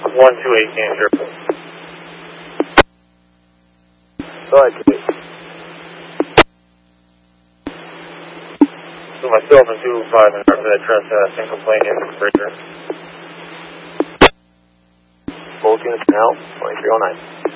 128 Cancer. Go ahead, Chief. So myself and 205 in regard to that trespassing complaint in the Bridger. Both units now, 2309.